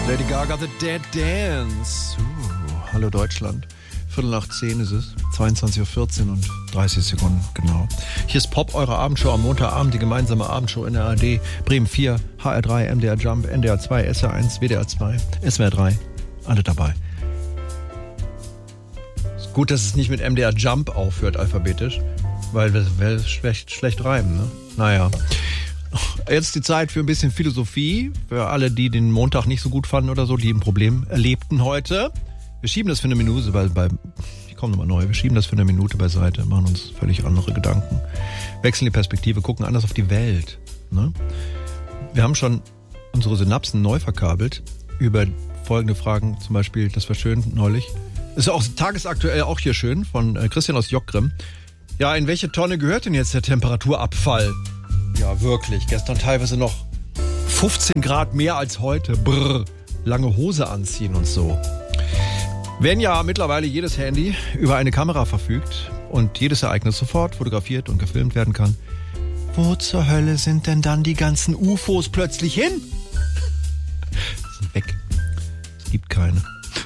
Lady Gaga, The Dead Dance. Hallo Deutschland. 9:45 ist es. 22:14 und 30 Sekunden, genau. Hier ist Pop, eure Abendshow am Montagabend, die gemeinsame Abendshow in der ARD. Bremen 4, HR3, MDR Jump, NDR 2, SR1, WDR 2, SWR 3. Alle dabei. Ist gut, dass es nicht mit MDR Jump aufhört, alphabetisch. Weil wir schlecht reimen, ne? Naja. Jetzt die Zeit für ein bisschen Philosophie. Für alle, die den Montag nicht so gut fanden oder so, die ein Problem erlebten heute. Wir schieben das für eine Minute, ich komme nochmal neu, wir schieben das für eine Minute beiseite, machen uns völlig andere Gedanken, wechseln die Perspektive, gucken anders auf die Welt. Ne? Wir haben schon unsere Synapsen neu verkabelt über folgende Fragen, zum Beispiel, das war schön neulich, ist auch tagesaktuell auch hier schön, von Christian aus Jockgrim. Ja, in welche Tonne gehört denn jetzt der Temperaturabfall? Ja, wirklich, gestern teilweise noch 15 Grad mehr als heute, brrr, lange Hose anziehen und so. Wenn ja mittlerweile jedes Handy über eine Kamera verfügt und jedes Ereignis sofort fotografiert und gefilmt werden kann, wo zur Hölle sind denn dann die ganzen UFOs plötzlich hin? Sind weg. Es gibt keine.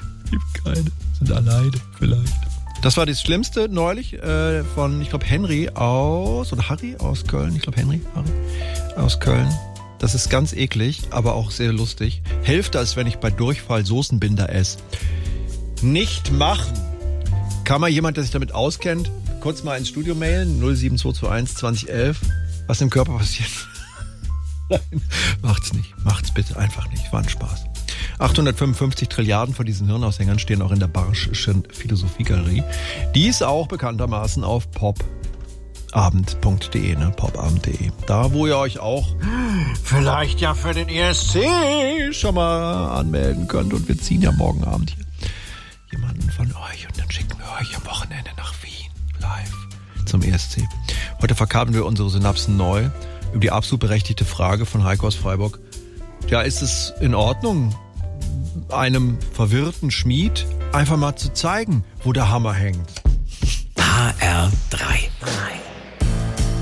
Sind alleine vielleicht. Das war das Schlimmste neulich von, ich glaube, Harry aus Köln. Ich glaube, Harry aus Köln. Das ist ganz eklig, aber auch sehr lustig. Hälfte, als wenn ich bei Durchfall Soßenbinder esse. Nicht machen. Kann mal jemand, der sich damit auskennt, kurz mal ins Studio mailen, 07221 2011, was im Körper passiert. Nein, macht's nicht. Macht's bitte einfach nicht. War ein Spaß. 855 Trilliarden von diesen Hirnaushängern stehen auch in der Barschschen Philosophiegalerie. Die ist auch bekanntermaßen auf popabend.de, ne? popabend.de. Da, wo ihr euch auch vielleicht ja für den ESC schon mal anmelden könnt. Und wir ziehen ja morgen Abend hier jemanden von euch und dann schicken wir euch am Wochenende nach Wien live zum ESC. Heute verkabeln wir unsere Synapsen neu über die absolut berechtigte Frage von Heiko aus Freiburg. Ja, ist es in Ordnung, einem verwirrten Schmied einfach mal zu zeigen, wo der Hammer hängt? HR3.